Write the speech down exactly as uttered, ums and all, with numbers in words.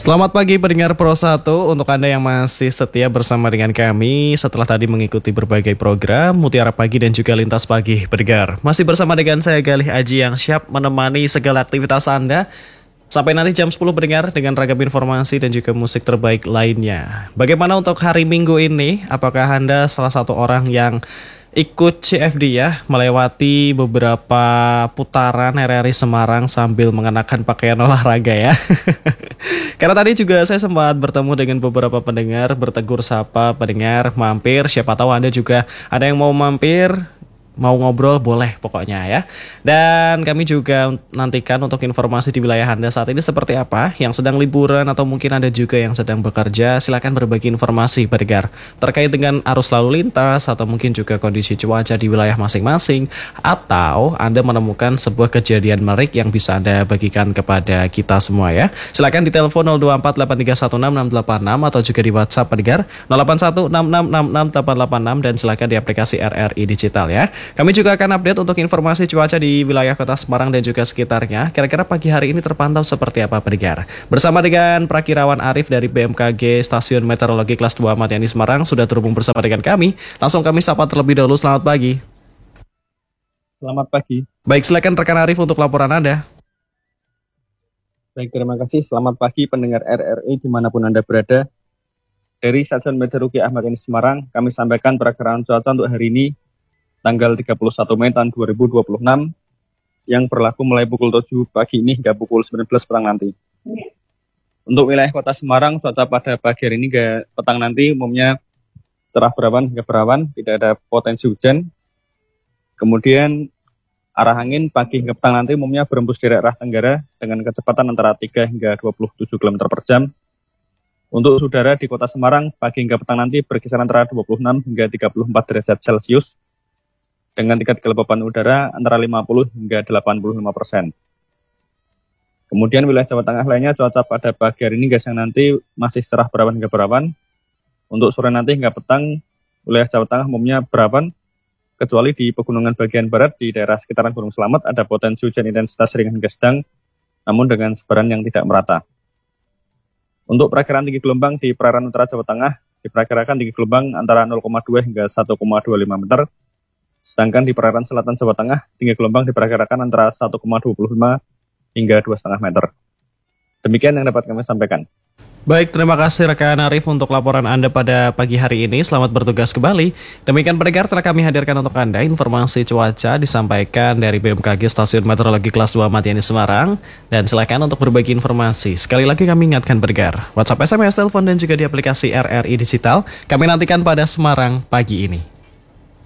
Selamat pagi pendengar Pro satu. Untuk Anda yang masih setia bersama dengan kami setelah tadi mengikuti berbagai program Mutiara Pagi dan juga Lintas Pagi pendengar. Masih bersama dengan saya Galih Aji yang siap menemani segala aktivitas Anda sampai nanti jam sepuluh pendengar dengan ragam informasi dan juga musik terbaik lainnya. Bagaimana untuk hari Minggu ini? Apakah Anda salah satu orang yang ikut C F D ya, melewati beberapa putaran R R I Semarang sambil mengenakan pakaian olahraga ya? Karena tadi juga saya sempat bertemu dengan beberapa pendengar, bertegur sapa pendengar, mampir, siapa tahu Anda juga ada yang mau mampir, mau ngobrol boleh pokoknya ya. Dan kami juga nantikan untuk informasi di wilayah Anda saat ini seperti apa, yang sedang liburan atau mungkin ada juga yang sedang bekerja. Silakan berbagi informasi pendengar terkait dengan arus lalu lintas atau mungkin juga kondisi cuaca di wilayah masing-masing, atau Anda menemukan sebuah kejadian menarik yang bisa Anda bagikan kepada kita semua ya. Silakan di telepon nol dua empat delapan tiga satu enam enam delapan enam atau juga di WhatsApp pendengar nol delapan satu enam enam enam enam delapan delapan enam dan silakan di aplikasi R R I Digital ya. Kami juga akan update untuk informasi cuaca di wilayah kota Semarang dan juga sekitarnya. Kira-kira pagi hari ini terpantau seperti apa pendengar? Bersama dengan Prakirawan Arif dari B M K G Stasiun Meteorologi Kelas dua Ahmad Yani Semarang sudah terhubung bersama dengan kami. Langsung kami sapa terlebih dahulu. Selamat pagi. Selamat pagi. Baik, silakan rekan Arif untuk laporan Anda. Baik, terima kasih. Selamat pagi pendengar R R I dimanapun Anda berada. Dari Stasiun Meteorologi Ahmad Yani Semarang, kami sampaikan perakiraan cuaca untuk hari ini tanggal tiga puluh satu Mei tahun dua ribu dua puluh enam yang berlaku mulai pukul tujuh pagi ini hingga pukul sembilan belas petang nanti. Untuk wilayah kota Semarang, cuaca pada pagi hari ini hingga petang nanti umumnya cerah berawan hingga berawan, tidak ada potensi hujan. Kemudian arah angin pagi hingga petang nanti umumnya berembus dari arah tenggara dengan kecepatan antara tiga hingga dua puluh tujuh kilometer per jam. Untuk udara di kota Semarang pagi hingga petang nanti berkisar antara dua puluh enam hingga tiga puluh empat derajat Celcius dengan tingkat kelembapan udara antara lima puluh hingga delapan puluh lima persen. Kemudian wilayah Jawa Tengah lainnya cuaca pada pagi hari ini siang nanti masih cerah berawan hingga berawan. Untuk sore nanti hingga petang wilayah Jawa Tengah umumnya berawan, kecuali di pegunungan bagian barat di daerah sekitaran Gunung Slamet ada potensi hujan intensitas ringan hingga sedang, namun dengan sebaran yang tidak merata. Untuk perakiraan tinggi gelombang di perairan utara Jawa Tengah diperkirakan tinggi gelombang antara nol koma dua hingga satu koma dua lima meter. Sedangkan di perairan selatan Jawa Tengah, tinggi gelombang diperkirakan antara satu koma dua lima hingga dua koma lima meter. Demikian yang dapat kami sampaikan. Baik, terima kasih rekan Arif untuk laporan Anda pada pagi hari ini. Selamat bertugas kembali. Demikian pendengar telah kami hadirkan untuk Anda informasi cuaca disampaikan dari B M K G Stasiun Meteorologi Kelas dua Ahmad Yani Semarang. Dan silakan untuk berbagi informasi. Sekali lagi kami ingatkan pendengar, WhatsApp, S M S, telepon dan juga di aplikasi R R I Digital. Kami nantikan pada Semarang pagi ini.